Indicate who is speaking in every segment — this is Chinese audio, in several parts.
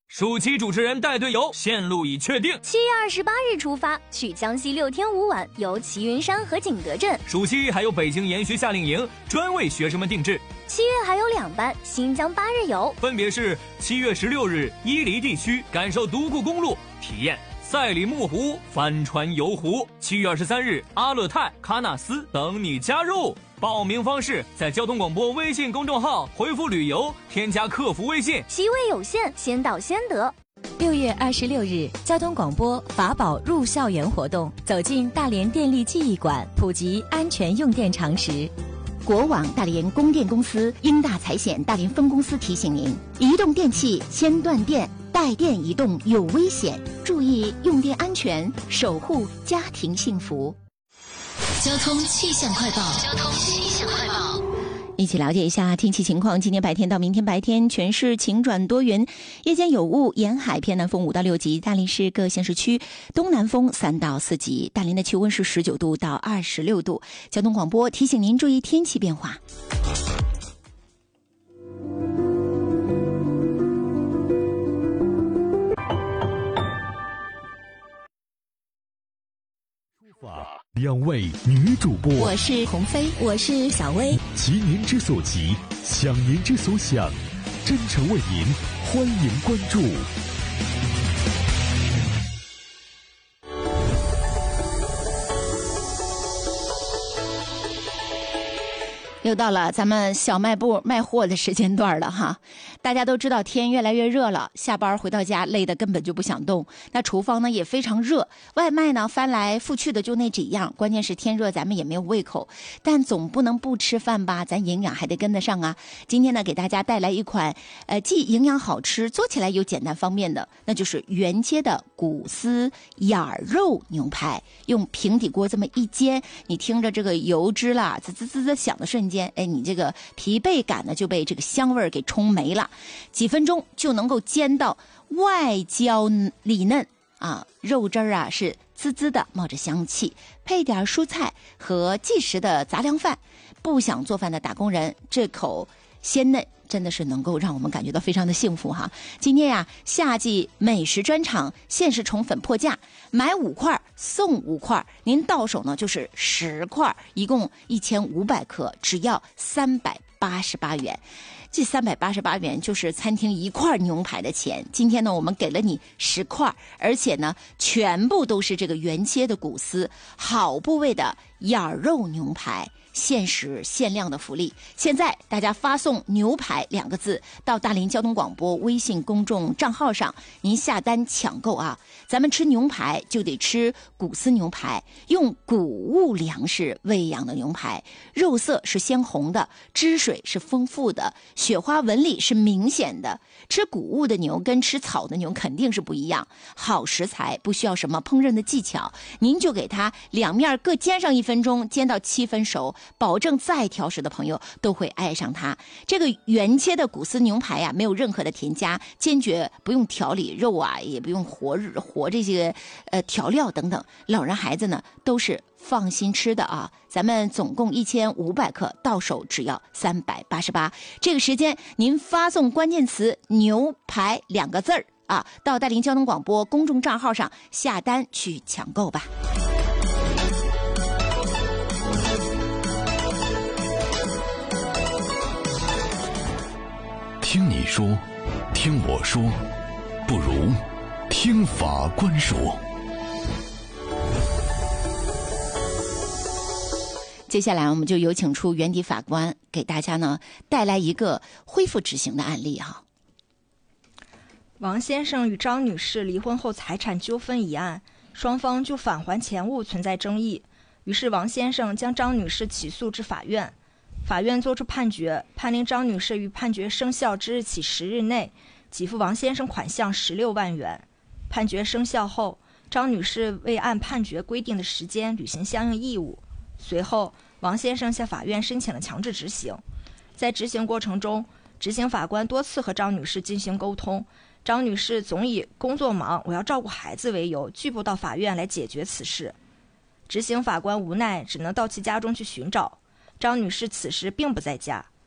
Speaker 1: 暑期主持人带队游线路已确定
Speaker 2: ，7月28日出发，去江西6天5晚，游齐云山和景德镇。
Speaker 1: 暑期还有北京研学夏令营，专为学生们定制。
Speaker 2: 7月还有2班新疆8日游，
Speaker 1: 分别是7月16日伊犁地区感受独库公路，体验赛里木湖帆船游湖；7月23日阿勒泰、喀纳斯等你加入。报名方式在交通广播微信公众号回复旅游，添加客服微信。
Speaker 2: 席位有限，先到先得。
Speaker 3: 6月26日，交通广播法宝入校园活动，走进大连电力记忆馆，普及安全用电常识。
Speaker 4: 国网大连供电公司英大财险大连分公司提醒您：移动电器先断电，带电移动有危险，注意用电安全，守护家庭幸福。
Speaker 3: 交通气象快报。
Speaker 4: 一起了解一下天气情况。今天白天到明天白天，全市晴转多云，夜间有雾，沿海偏南风5到6级。大连市各县市区东南风3到4级。大连的气温是19度到26度。交通广播提醒您注意天气变化。
Speaker 5: 两位女主播，
Speaker 3: 我是鸿飞，我是小薇。
Speaker 5: 急您之所急，想您之所想，真诚为您，欢迎关注。
Speaker 4: 又到了咱们小卖部卖货的时间段了哈，大家都知道天越来越热了，下班回到家累得根本就不想动，那厨房呢也非常热，外卖呢翻来覆去的就那几样，关键是天热咱们也没有胃口，但总不能不吃饭吧，咱营养还得跟得上啊。今天呢给大家带来一款既营养好吃，做起来又简单方便的，那就是原切的骨丝眼肉牛排。用平底锅这么一煎，你听着这个油脂啦滋滋滋滋响的瞬间，你这个疲惫感呢就被这个香味给冲没了，几分钟就能够煎到外焦里嫩啊，肉汁啊是滋滋的冒着香气，配点蔬菜和即食的杂粮饭，不想做饭的打工人，这口鲜嫩真的是能够让我们感觉到非常的幸福哈。今天呀，夏季美食专场限时宠粉破价，买5块送5块，您到手呢就是10块，一共1500克，只要388元。这388元就是餐厅1块牛排的钱。今天呢，我们给了你10块，而且呢，全部都是这个原切的骨丝，好部位的眼肉牛排。限时限量的福利，现在大家发送牛排2个字到大连交通广播微信公众账号上，您下单抢购啊。咱们吃牛排就得吃骨丝牛排，用谷物粮食喂养的牛排，肉色是鲜红的，汁水是丰富的，雪花纹理是明显的。吃谷物的牛跟吃草的牛肯定是不一样。好食材不需要什么烹饪的技巧，您就给它两面各煎上1分钟，煎到7分熟，保证再挑食的朋友都会爱上它。这个原切的骨丝牛排呀，没有任何的添加，坚决不用调理，肉啊也不用活这些调料等等，老人孩子呢都是放心吃的啊。咱们总共1500克，到手只要388。这个时间您发送关键词牛排2个字儿啊，到大连交通广播公众账号上下单去抢购吧。
Speaker 5: 听你说，听我说，不如听法官说。
Speaker 4: 接下来我们就有请出原底法官给大家呢带来一个恢复执行的案例哈。
Speaker 6: 王先生与张女士离婚后财产纠纷一案，双方就返还钱物存在争议，于是王先生将张女士起诉至法院。法院作出判决，判令张女士于判决生效之日起10日内给付王先生款项16万元。判决生效后，张女士未按判决规定的时间履行相应义务。随后，王先生向法院申请了强制执行。在执行过程中，执行法官多次和张女士进行沟通，张女士总以工作忙，我要照顾孩子为由，拒不到法院来解决此事。执行法官无奈，只能到其家中去寻找。张女士此时并不在家。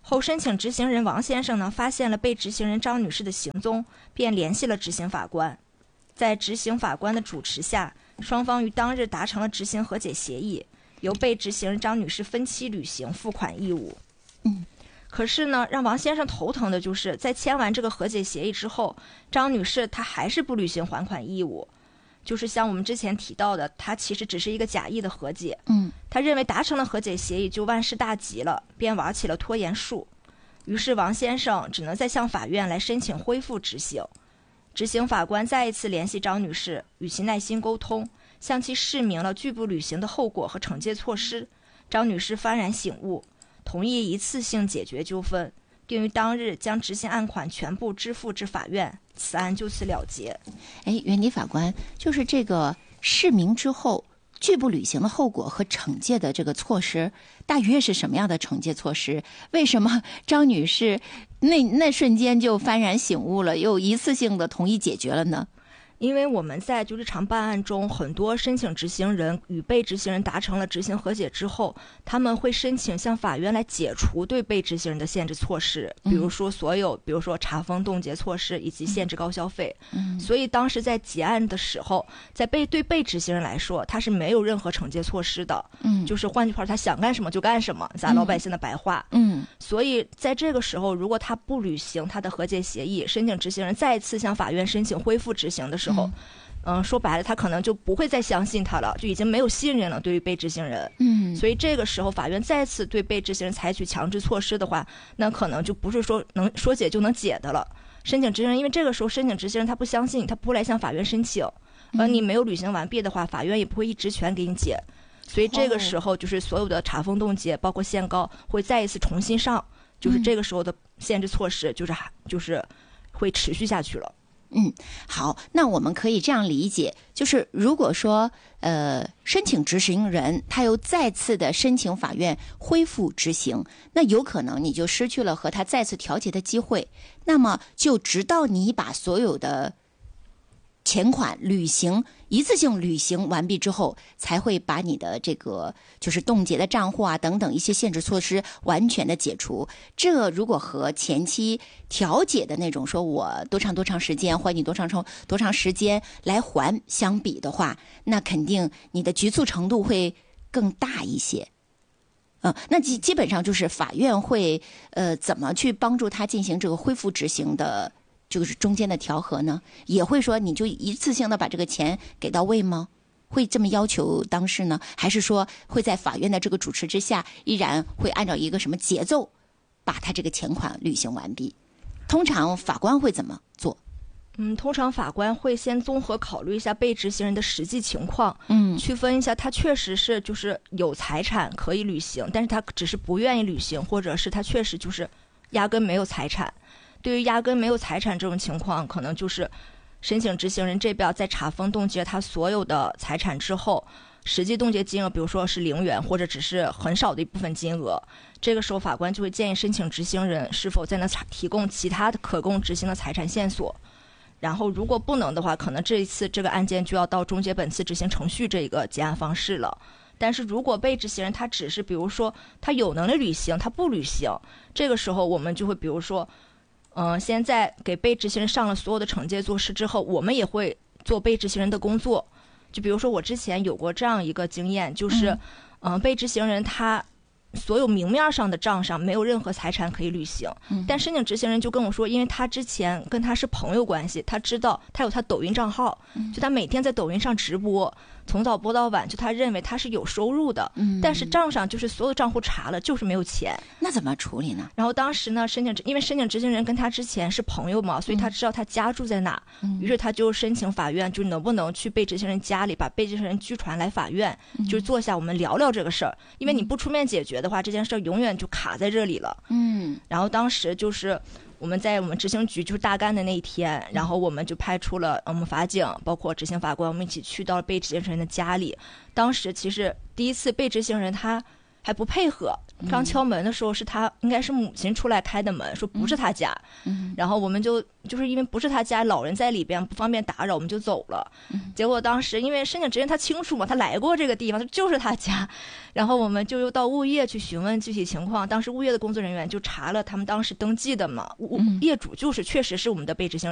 Speaker 6: 后申请执行人王先生呢，发现了被执行人张女士的行踪，便联系了执行法官。在执行法官的主持下，双方于当日达成了执行和解协议，由被执行人张女士分期履行付款义务。可是呢，让王先生头疼的就是在签完这个和解协议之后，张女士她还是不履行还款义务。就是像我们之前提到的，她其实只是一个假意的和解。她认为达成了和解协议就万事大吉了，便玩起了拖延术。于是王先生只能再向法院来申请恢复执行。执行法官再一次联系张女士，与其耐心沟通，向其释明了拒不履行的后果和惩戒措施。张女士幡然醒悟，同意一次性解决纠纷，并于当日将执行案款全部支付至法院，此案就此了结。
Speaker 4: 原底法官，就是这个释明之后拒不履行的后果和惩戒的这个措施，大约是什么样的惩戒措施？为什么张女士那瞬间就幡然醒悟了，又一次性的同意解决了呢？
Speaker 6: 因为我们在日常办案中，很多申请执行人与被执行人达成了执行和解之后，他们会申请向法院来解除对被执行人的限制措施，比如说比如说查封冻结措施以及限制高消费。所以当时在结案的时候，对被执行人来说，他是没有任何惩戒措施的。就是换句话，他想干什么就干什么，咱老百姓的白话。所以在这个时候，如果他不履行他的和解协议，申请执行人再次向法院申请恢复执行的时候，说白了，他可能就不会再相信他了，就已经没有信任了对于被执行人。所以这个时候法院再次对被执行人采取强制措施的话，那可能就不是说能说解就能解的了。申请执行人，因为这个时候申请执行人他不相信你，他不会来向法院申请，而你没有履行完毕的话，法院也不会一职权给你解。所以这个时候就是所有的查封冻结包括限高会再一次重新上，就是这个时候的限制措施就是会持续下去了。
Speaker 4: 好，那我们可以这样理解，就是如果说申请执行人他又再次的申请法院恢复执行，那有可能你就失去了和他再次调解的机会，那么就直到你把所有的钱款一次性履行完毕之后，才会把你的这个就是冻结的账户啊等等一些限制措施完全的解除。这如果和前期调解的那种说我多长时间还你多长时间来还相比的话，那肯定你的局促程度会更大一些。那基本上就是法院会怎么去帮助他进行这个恢复执行的就是中间的调和呢？也会说你就一次性的把这个钱给到位吗？会这么要求当事呢？还是说会在法院的这个主持之下，依然会按照一个什么节奏把他这个钱款履行完毕？通常法官会怎么做？
Speaker 6: 通常法官会先综合考虑一下被执行人的实际情况，区分一下他确实是就是有财产可以履行，但是他只是不愿意履行，或者是他确实就是压根没有财产。对于压根没有财产这种情况，可能就是申请执行人这边在查封冻结他所有的财产之后，实际冻结金额比如说是0元或者只是很少的一部分金额，这个时候法官就会建议申请执行人是否在那提供其他的可供执行的财产线索，然后如果不能的话，可能这一次这个案件就要到终结本次执行程序这个结案方式了。但是如果被执行人他只是比如说他有能力履行他不履行，这个时候我们就会比如说现在给被执行人上了所有的惩戒措施之后，我们也会做被执行人的工作。就比如说我之前有过这样一个经验，就是被执行人他所有明面上的账上没有任何财产可以履行，但申请执行人就跟我说，因为他之前跟他是朋友关系，他知道他有他抖音账号，就他每天在抖音上直播，从早播到晚，就他认为他是有收入的，但是账上就是所有的账户查了就是没有钱。
Speaker 4: 那怎么处理呢？
Speaker 6: 然后当时呢，因为申请执行人跟他之前是朋友嘛，所以他知道他家住在哪，于是他就申请法院就能不能去被执行人家里把被执行人拘传来法院，就是坐下我们聊聊这个事儿，因为你不出面解决的话，这件事永远就卡在这里了。然后当时就是我们在我们执行局就是大干的那一天，然后我们就派出了我们法警包括执行法官，我们一起去到了被执行人的家里。当时其实第一次被执行人他还不配合， 刚敲门的时候是他应该是母亲出来开的门，说不是他家，然后我们就是因为不是他家，老人在里边不方便打扰，我们就走了。结果当时因为申请职员他清楚嘛，他来过这个地方，就是他家，然后我们就又到物业去询问具体情况。当时物业的工作人员就查了他们当时登记的嘛，业主确实是我们的被执行